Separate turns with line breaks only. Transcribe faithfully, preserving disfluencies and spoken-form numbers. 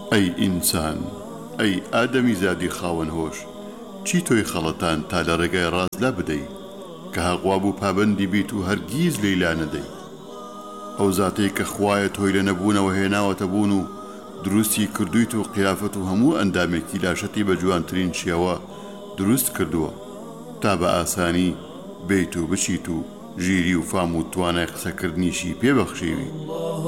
ئەی ئینسان، ئەی ئادەمی زادی خاوەن هۆش، چی تۆی خەڵەتان تا لە ڕێگای ڕاست لا بدەی کە هەقوا بوو پابەندی بیت و هەرگیز لەیلا نەدەی. ئەو زاتەی کە خوایە تۆی لە نەبوونەوە هێناوەتە بوون و دروستی کردویت و قیافەت و هەموو ئەندامێکی لاشەتی بە جوانترین شێوە دروست کردووە تا بە ئاسانی بیت و بچیت و ژیری و فام و توانای قسەکردنیشی پێبەخشیوی.